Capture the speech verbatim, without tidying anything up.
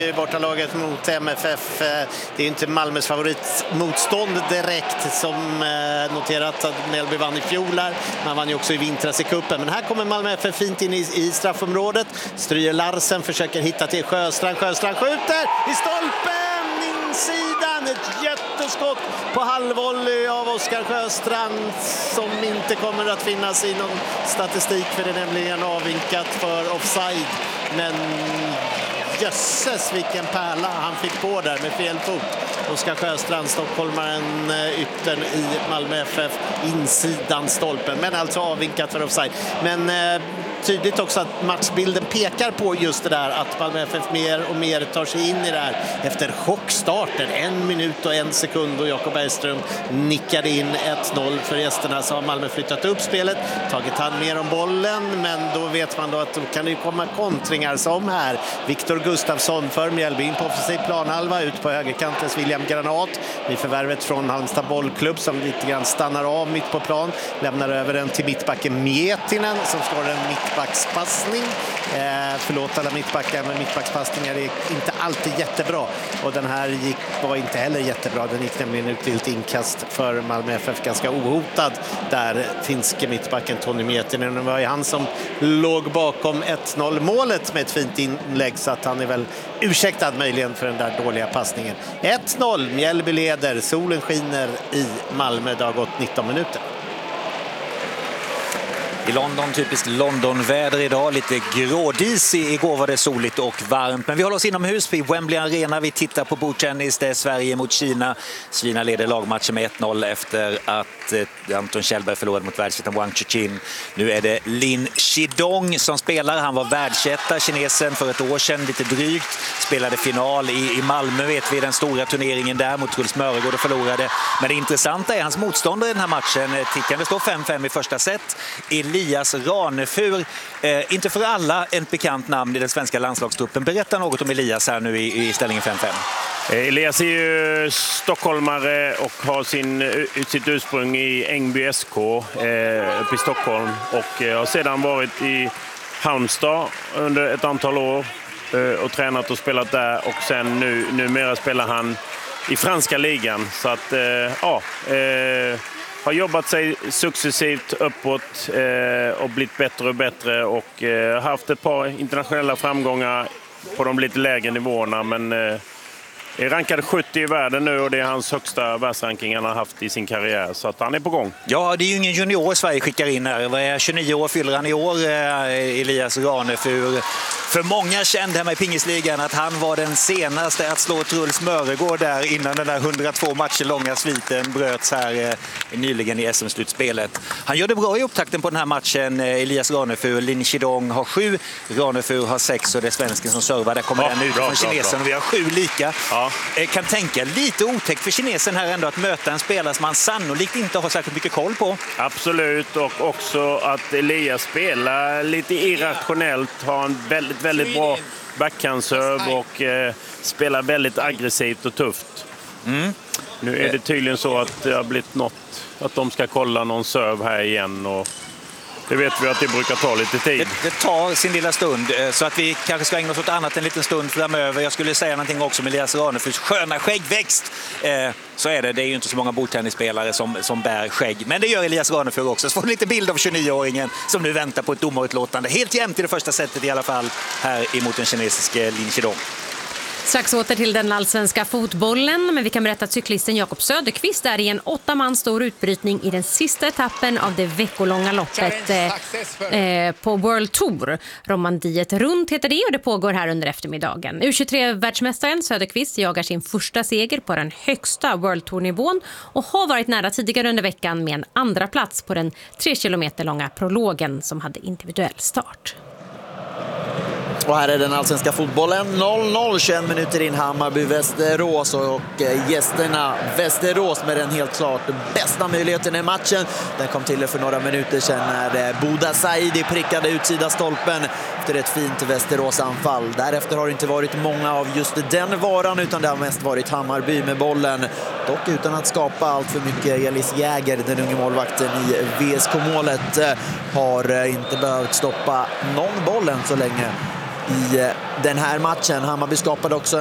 Bortalaget mot M F F. Det är inte Malmös favoritmotstånd direkt, som noterat att Mjällby vann i fjol här. Man vann ju också i vintras i kuppen. Men här kommer Malmö F F fint in i, i straffområdet. Stryger Larsen, försöker hitta till Sjöstrand. Sjöstrand skjuter i stolpen, insidan. Ett jätteskott på halvvolley av Oskar Sjöstrand som inte kommer att finnas i någon statistik, för det är nämligen avvinkat för offside. Men jösses vilken pärla han fick på där med fel fot. Oskar Sjöstrand, stockholmaren, yttern i Malmö F F, insidan stolpen, men alltså avvinkat för offside. Men eh, tydligt också att matchbilden pekar på just det där, att Malmö F F mer och mer tar sig in i det här efter chockstarten. En minut och en sekund och Jakob Bergström nickade in ett noll för gästerna, så har Malmö flyttat upp spelet, tagit hand mer om bollen, men då vet man då att då kan det komma kontringar som här. Viktor Gustafsson för Mjällby in på offensiv planhalva, ut på högerkantens William Granat i förvärvet från Halmstad bollklubb, som lite grann stannar av mitt på plan, lämnar över den till mittbacken Mietinen som slår en mittbackspassning. Eh, förlåt alla mittbackar, men mittbackspassningar är inte alltid jättebra, och den här gick, var inte heller jättebra. Den gick nämligen ut till ett inkast för Malmö F F, ganska ohotad där, finske mittbacken Tony Mietinen. Det var ju han som låg bakom ett noll målet med ett fint inlägg, så att han är väl ursäktad möjligen för den där dåliga passningen. ett noll, Mjällby leder, solen skiner i Malmö, det har gått nitton minuter. I London, typiskt Londonväder idag, lite grådisig. Igår var det soligt och varmt, men vi håller oss inomhus vid Wembley Arena. Vi tittar på bordtennis, det är Sverige mot Kina. Kina leder lagmatchen med ett noll efter att eh, Anton Kjellberg förlorade mot världsettan Wang Chuqin. Nu är det Lin Shidong som spelar. Han var världsetta, kinesen, för ett år sedan, lite drygt. Spelade final i, i Malmö, vet vi, den stora turneringen där mot Truls Mörgård och förlorade. Men det intressanta är hans motståndare i den här matchen. Tickaren, det står fem fem i första set. Elias Ranefur, eh, inte för alla en bekant namn i den svenska landslagstruppen. Berätta något om Elias här nu i, i ställningen fem fem. Elias är ju stockholmare och har sin, sitt ursprung i Ängby S K eh, uppe i Stockholm, och eh, har sedan varit i Halmstad under ett antal år eh, och tränat och spelat där, och sen nu, numera spelar han i franska ligan, så att eh, ja eh, har jobbat sig successivt uppåt eh, och blivit bättre och bättre, och eh, haft ett par internationella framgångar på de lite lägre nivåerna, men eh, är rankad sjuttio i världen nu, och det är hans högsta världsranking han har haft i sin karriär, så att han är på gång. Ja, det är ju ingen junior Sverige skickar in här. Vad är tjugonio år fyller han i år, Elias Ranefur. För många kände hemma i pingisligan att han var den senaste att slå Truls Mörgård där innan den där hundratvå matcher långa sviten bröts här nyligen i S M-slutspelet. Han gör det bra i upptakten på den här matchen, Elias Ranefur. Lin Shidong har sju, Ranefur har sex, och det är svensken som servar. Där kommer ja, den ut bra, från kinesen, bra, bra. Och vi har sju lika. Ja. Kan tänka lite otäckt för kinesen här ändå att möta en spelare som man sannolikt inte har särskilt mycket koll på. Absolut, och också att Elias spelar lite irrationellt, har en väldigt, väldigt bra backhandserve och eh, spelar väldigt aggressivt och tufft. Mm. Nu är det tydligen så att det har blivit något, att de ska kolla någon serve här igen, och det vet vi att det brukar ta lite tid. Det, det tar sin lilla stund, så att vi kanske ska ägna oss åt annat en liten stund framöver. Jag skulle säga någonting också om Elias Ranefurs sköna skäggväxt. Eh, så är det, det är ju inte så många bordtennisspelare som, som bär skägg. Men det gör Elias Ranefur också. Så får vi lite bild av tjugonio-åringen som nu väntar på ett domarutlåtande. Helt jämnt i det första setet i alla fall här emot den kinesiske Lin Shidong. Strax åter till den allsvenska fotbollen, men vi kan berätta att cyklisten Jakob Söderqvist är i en åtta man stor utbrytning i den sista etappen av det veckolånga loppet eh, på World Tour. Romandiet runt heter det, och det pågår här under eftermiddagen. U tjugotre-världsmästaren Söderqvist jagar sin första seger på den högsta World Tour-nivån och har varit nära tidigare under veckan med en andra plats på den tre kilometer långa prologen som hade individuell start. Och här är den allsvenska fotbollen noll noll, tjugoen minuter in, Hammarby-Västerås, och gästerna Västerås med den helt klart bästa möjligheten i matchen. Den kom till för några minuter sedan när Boda Saidi prickade utsida stolpen efter ett fint Västerås-anfall. Därefter har det inte varit många av just den varan, utan det har mest varit Hammarby med bollen. Dock utan att skapa allt för mycket. Elis Jäger, den unge målvakten i V S K-målet, har inte behövt stoppa någon bollen så länge. i den här matchen. Hammarby skapade också